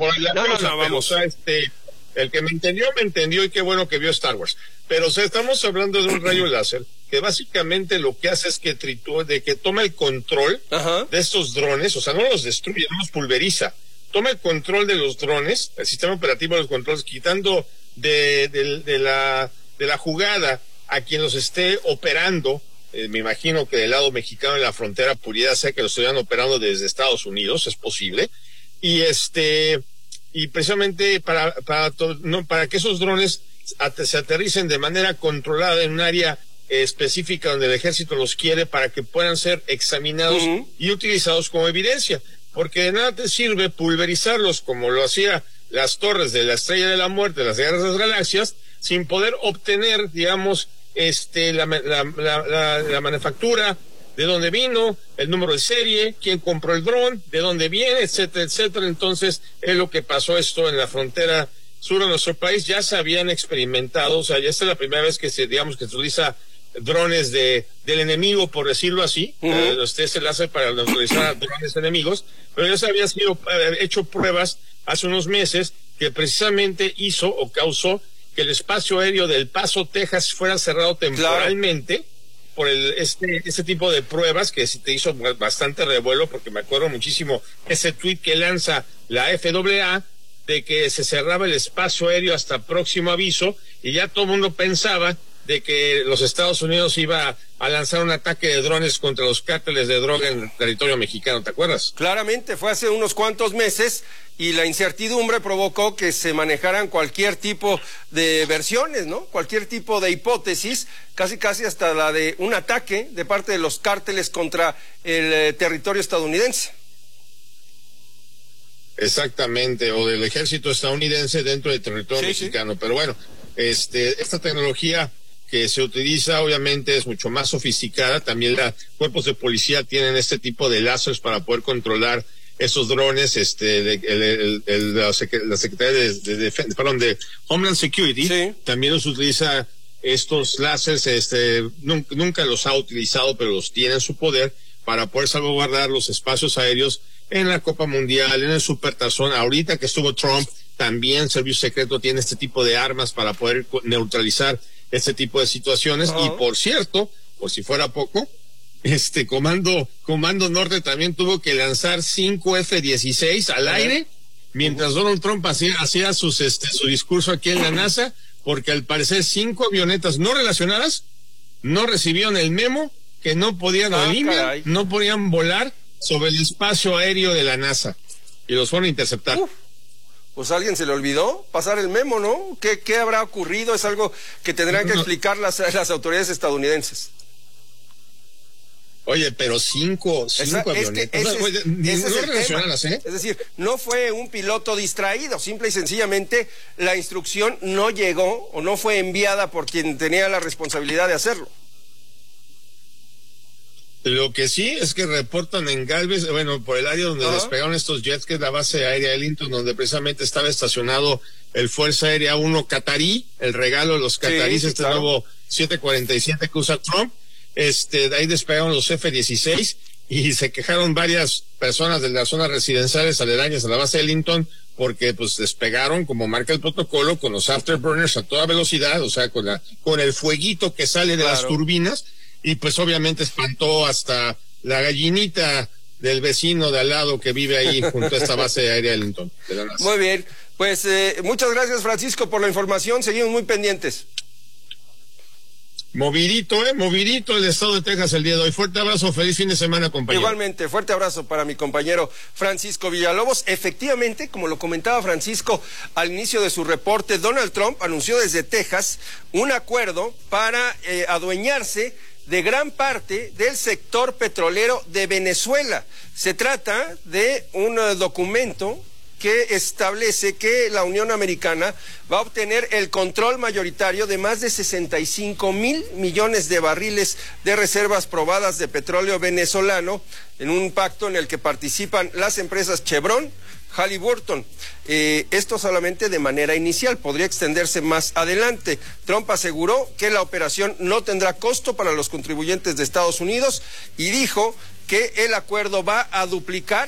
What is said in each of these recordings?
por la No, cosa, pero, vamos. o sea, el que me entendió y qué bueno que vio Star Wars. Pero, o sea, estamos hablando de un rayo láser que básicamente lo que hace es que que toma el control de estos drones, o sea, no los destruye, no los pulveriza. Toma el control de los drones, el sistema operativo de los controles, quitando de la jugada a quien los esté operando. Me imagino que del lado mexicano de la frontera pudiera ser que lo estuvieran operando desde Estados Unidos, es posible. Y precisamente para que esos drones se aterricen de manera controlada en un área específica donde el ejército los quiere para que puedan ser examinados y utilizados como evidencia. Porque de nada te sirve pulverizarlos como lo hacía las torres de la Estrella de la Muerte, las Guerras de las Galaxias, sin poder obtener, digamos, la manufactura, de dónde vino, el número de serie, quién compró el dron, de dónde viene, etcétera, etcétera. Entonces, es lo que pasó esto en la frontera sur de nuestro país. Ya se habían experimentado, o sea, ya esta es la primera vez que se utiliza drones del enemigo, por decirlo así. Usted se la hace para utilizar drones enemigos, pero ya se había hecho pruebas hace unos meses que precisamente hizo o causó que el espacio aéreo del Paso, Texas, fuera cerrado temporalmente por este tipo de pruebas, que te hizo bastante revuelo, porque me acuerdo muchísimo ese tuit que lanza la FAA de que se cerraba el espacio aéreo hasta próximo aviso, y ya todo el mundo pensaba de que los Estados Unidos iba a lanzar un ataque de drones contra los cárteles de droga en el territorio mexicano, ¿te acuerdas? Claramente, fue hace unos cuantos meses, y la incertidumbre provocó que se manejaran cualquier tipo de versiones, ¿no? Cualquier tipo de hipótesis, casi hasta la de un ataque de parte de los cárteles contra el territorio estadounidense. Exactamente, o del ejército estadounidense dentro del territorio mexicano. Pero bueno, esta tecnología que se utiliza obviamente es mucho más sofisticada. También los cuerpos de policía tienen este tipo de láseres para poder controlar esos drones. La Secretaría de Homeland Security también los utiliza, estos láseres. Nunca los ha utilizado, pero los tiene en su poder para poder salvaguardar los espacios aéreos en la Copa Mundial, en el Supertazón. Ahorita que estuvo Trump, también Servicio Secreto tiene este tipo de armas para poder neutralizar este tipo de situaciones. Y por cierto, por si fuera poco, Comando Norte también tuvo que lanzar 5 F-16 al aire mientras Donald Trump hacía su discurso aquí en la NASA, porque al parecer 5 avionetas no relacionadas no recibieron el memo que no podían no podían volar sobre el espacio aéreo de la NASA, y los fueron a interceptar. Pues a alguien se le olvidó pasar el memo, ¿no? ¿Qué habrá ocurrido? Es algo que tendrán que explicar las autoridades estadounidenses. Oye, pero 5 avionetas. Es decir, no fue un piloto distraído, simple y sencillamente la instrucción no llegó o no fue enviada por quien tenía la responsabilidad de hacerlo. Lo que sí es que reportan en Galvez, por el área donde despegaron estos jets, que es la base aérea de Linton, donde precisamente estaba estacionado el Fuerza Aérea 1 catarí, el regalo de los cataríes, nuevo 747 que usa Trump. De ahí despegaron los F-16 y se quejaron varias personas de las zonas residenciales aledañas a la base de Linton, porque pues despegaron, como marca el protocolo, con los afterburners a toda velocidad, o sea, con el fueguito que sale de las turbinas. Y pues obviamente espantó hasta la gallinita del vecino de al lado que vive ahí junto a esta base aérea de Linton. Muy bien, pues muchas gracias, Francisco, por la información. Seguimos muy pendientes. Movidito el estado de Texas el día de hoy. Fuerte abrazo, feliz fin de semana, compañero. Igualmente, fuerte abrazo para mi compañero Francisco Villalobos. Efectivamente, como lo comentaba Francisco al inicio de su reporte, Donald Trump anunció desde Texas un acuerdo para adueñarse de gran parte del sector petrolero de Venezuela. Se trata de un documento que establece que la Unión Americana va a obtener el control mayoritario de más de 65,000 millones de barriles de reservas probadas de petróleo venezolano, en un pacto en el que participan las empresas Chevron, Halliburton. Esto solamente de manera inicial, podría extenderse más adelante. Trump aseguró que la operación no tendrá costo para los contribuyentes de Estados Unidos y dijo que el acuerdo va a duplicar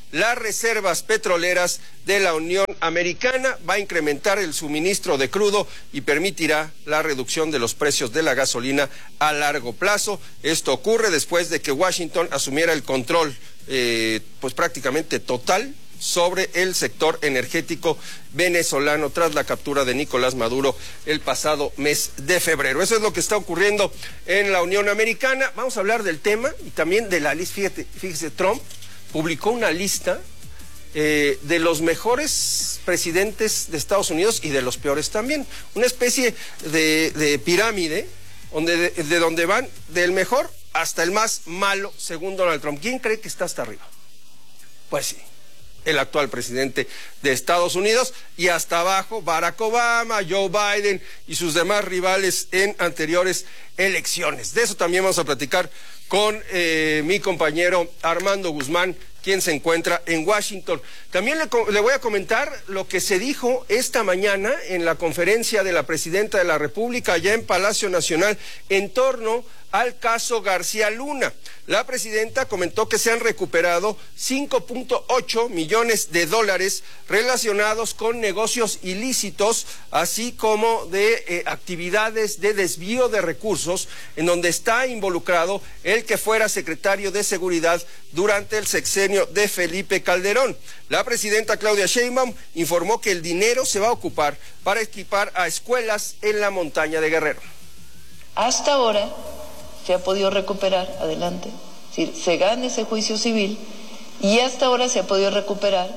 las reservas petroleras de la Unión Americana, va a incrementar el suministro de crudo y permitirá la reducción de los precios de la gasolina a largo plazo. Esto ocurre después de que Washington asumiera el control pues prácticamente total sobre el sector energético venezolano tras la captura de Nicolás Maduro el pasado mes de febrero. Eso es lo que está ocurriendo en la Unión Americana. Vamos a hablar del tema y también de la lista. Fíjese, Trump publicó una lista de los mejores presidentes de Estados Unidos y de los peores también. Una especie de pirámide de donde van del mejor hasta el más malo según Donald Trump. ¿Quién cree que está hasta arriba? Pues sí, el actual presidente de Estados Unidos, y hasta abajo Barack Obama, Joe Biden y sus demás rivales en anteriores elecciones. De eso también vamos a platicar con mi compañero Armando Guzmán, quien se encuentra en Washington. También le voy a comentar lo que se dijo esta mañana en la conferencia de la Presidenta de la República allá en Palacio Nacional en torno al caso García Luna. La presidenta comentó que se han recuperado 5.8 millones de dólares relacionados con negocios ilícitos, así como de actividades de desvío de recursos, en donde está involucrado el que fuera secretario de Seguridad durante el sexenio de Felipe Calderón. La presidenta Claudia Sheinbaum informó que el dinero se va a ocupar para equipar a escuelas en la montaña de Guerrero. Hasta ahora se ha podido recuperar, adelante, es decir, se gana ese juicio civil y hasta ahora se ha podido recuperar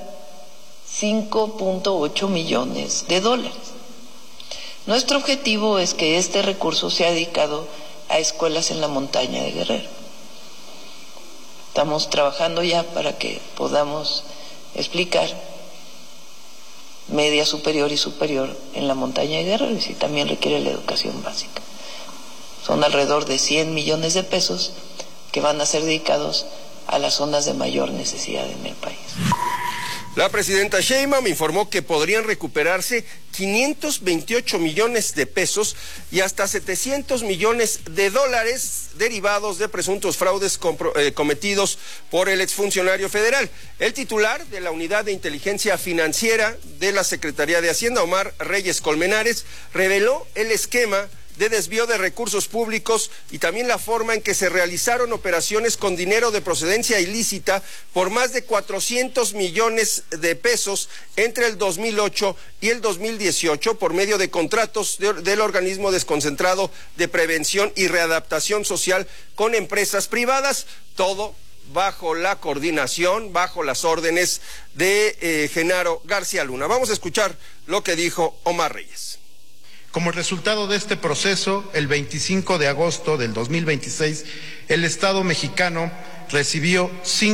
5.8 millones de dólares. Nuestro objetivo es que este recurso sea dedicado a escuelas en la montaña de Guerrero. Estamos trabajando ya para que podamos explicar media superior y superior en la montaña de Guerrero, y si también requiere la educación básica. Son alrededor de 100 millones de pesos que van a ser dedicados a las zonas de mayor necesidad en el país. La presidenta Sheinbaum informó que podrían recuperarse 528 millones de pesos y hasta 700 millones de dólares derivados de presuntos fraudes cometidos por el exfuncionario federal. El titular de la Unidad de Inteligencia Financiera de la Secretaría de Hacienda, Omar Reyes Colmenares, reveló el esquema de desvío de recursos públicos y también la forma en que se realizaron operaciones con dinero de procedencia ilícita por más de 400 millones de pesos entre el 2008 y el 2018 por medio de contratos del organismo desconcentrado de prevención y readaptación social con empresas privadas, todo bajo la coordinación, bajo las órdenes de Genaro García Luna. Vamos a escuchar lo que dijo Omar Reyes. Como resultado de este proceso, el 25 de agosto del 2026, el Estado mexicano recibió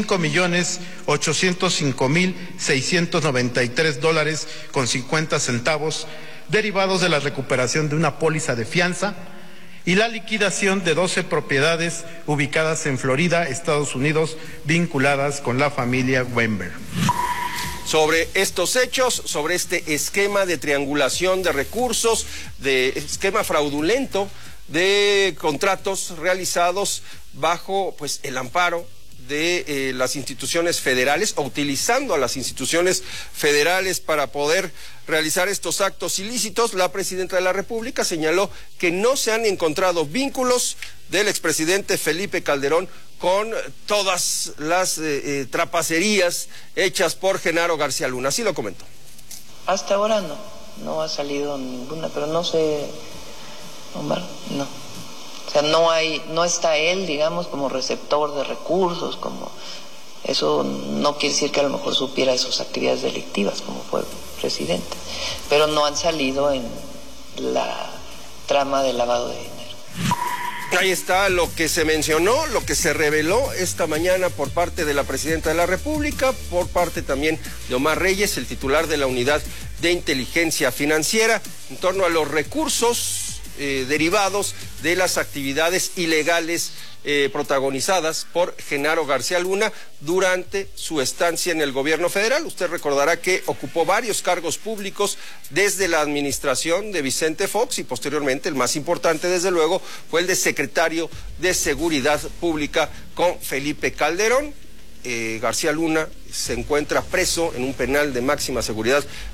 $5.805.693.50 derivados de la recuperación de una póliza de fianza y la liquidación de 12 propiedades ubicadas en Florida, Estados Unidos, vinculadas con la familia Weinberg. Sobre estos hechos, sobre este esquema de triangulación de recursos, de esquema fraudulento de contratos realizados bajo pues el amparo de las instituciones federales, o utilizando a las instituciones federales para poder realizar estos actos ilícitos, la presidenta de la República señaló que no se han encontrado vínculos del expresidente Felipe Calderón con todas las trapacerías hechas por Genaro García Luna. Así lo comentó. Hasta ahora no ha salido ninguna, pero no sé, Omar, no. O sea, no está él, digamos, como receptor de recursos, como eso no quiere decir que a lo mejor supiera de sus actividades delictivas como fue presidente, pero no han salido en la trama de lavado de dinero. Ahí está lo que se mencionó, lo que se reveló esta mañana por parte de la presidenta de la República, por parte también de Omar Reyes, el titular de la Unidad de Inteligencia Financiera, en torno a los recursos derivados de las actividades ilegales protagonizadas por Genaro García Luna durante su estancia en el gobierno federal. Usted recordará que ocupó varios cargos públicos desde la administración de Vicente Fox y posteriormente el más importante, desde luego, fue el de secretario de Seguridad Pública con Felipe Calderón. García Luna se encuentra preso en un penal de máxima seguridad